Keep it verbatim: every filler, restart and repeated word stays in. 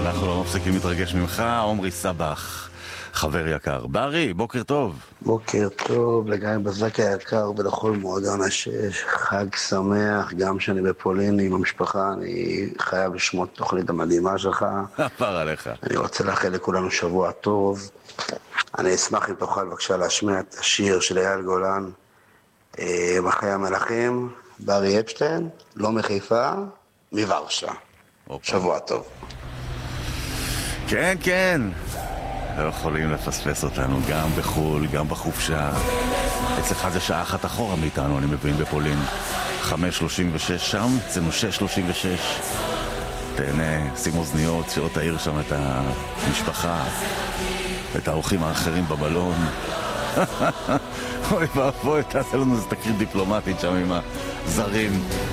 אנחנו לא מפסיקים להתרגש ממך, עומרי סבח, חבר יקר. ברי, בוקר טוב. בוקר טוב לגיא בזק היקר ולכל מועדון השש, חג שמח. גם שאני בפולין עם המשפחה, אני חייב לשמוע את התוכנית המדהימה שלך. עבר עליך. אני רוצה לאחל לכולנו שבוע טוב. אני אשמח אם תוכל בבקשה להשמיע את השיר של אייל גולן, בחיי המלאכים, ברי אפשטיין, לא מחיפה, מוורשה. שבוע טוב. כן, כן. לא יכולים לפספס אותנו גם בחול, גם בחופשה. אצלך זה שעה אחת אחורה מאיתנו, אני מבין, בפולין. חמש שלושים ושש שם, אצלנו שש שלושים ושש. תהנה, שים אוזניות, שלא תעיר שם את המשפחה, את האורחים האחרים בבלון. אוי ואבוי, תעשה לנו איזה תקרית דיפלומטית שם עם הזרים.